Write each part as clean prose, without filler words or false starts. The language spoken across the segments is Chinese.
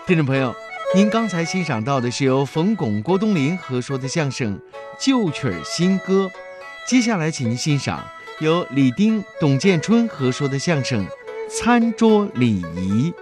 听众朋友，您刚才欣赏到的是由冯巩、郭冬临合说的相声《旧曲儿新歌》，接下来请您欣赏由李丁、董建春合说的相声《餐桌礼仪》。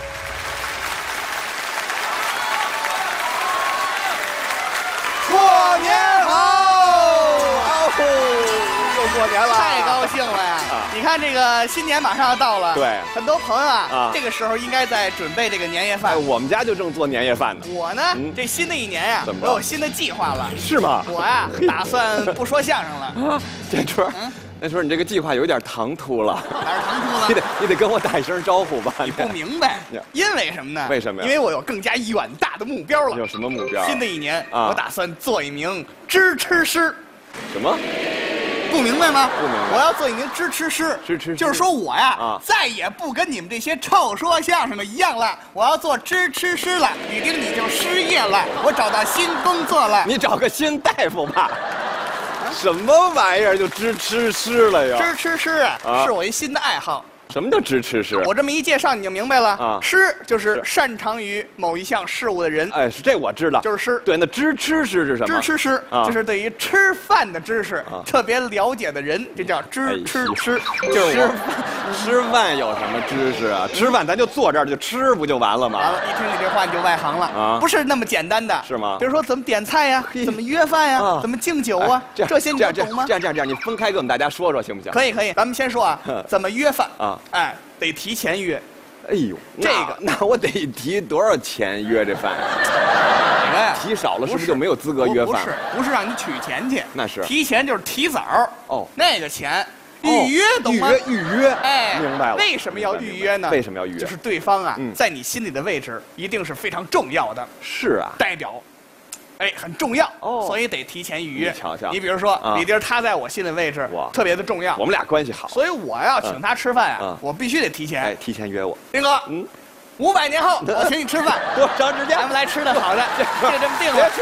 过年好！又过年了， 太高兴了呀！你看这个新年马上要到了， 对， 很多朋友啊，这个时候应该在准备这个年夜饭。 我们家就正做年夜饭呢。 我呢，这新的一年呀，我有新的计划了。 是吗？ 我呀，打算不说相声了。 建春，那时候你这个计划有点唐突了。 哪儿唐突了？ 你得跟我打一声招呼吧。 你不明白，因为什么呢？ 为什么呀？ 因为我有更加远大的目标了。 有什么目标？ 新的一年，我打算做一名支吃师。 什么？ 不明白吗？ 不明白。 我要做一名支吃师，就是说我呀，再也不跟你们这些臭说相声的一样了，我要做支吃师了。李丁，你就失业了，我找到新工作了。 你找个新大夫吧。什么玩意儿就支吃师了呀？ 支吃师啊，是我一新的爱好。 什么叫支吃师？ 我这么一介绍你就明白了啊。 师就是擅长于某一项事物的人。 哎，是这我知道， 就是师。 对，那支吃师是什么？ 支吃师就是对于吃饭的知识特别了解的人，这叫支吃师。 就是吃饭有什么知识啊？吃饭咱就坐这儿就吃不就完了吗？ 完了，一听你这话你就外行了啊！不是那么简单的， 是吗？ 比如说怎么点菜呀，怎么约饭呀，怎么敬酒啊，这些你懂吗？ 这样，你分开给我们大家说说行不行？ 可以，咱们先说啊，怎么约饭啊？ 哎，得提前约。 哎呦，那我得提多少钱约这饭？ 哪个呀？ 提少了是不是就没有资格约饭？ 不是让你取钱去， 那是提前就是提早哦， 那个钱。预约懂吗？ 预约， 哎， 明白了。 为什么要预约呢？ 为什么要预约？ 就是对方啊，在你心里的位置一定是非常重要的。 是啊， 代表，哎，很重要哦，所以得提前预约。 你瞧瞧， 你比如说李丁，他在我心里位置特别的重要， 我们俩关系好， 所以我要请他吃饭啊，我必须得提前。 哎，提前约我。 丁哥，500年后我请你吃饭， 多长时间？ 咱们来吃的好的，就这么定了。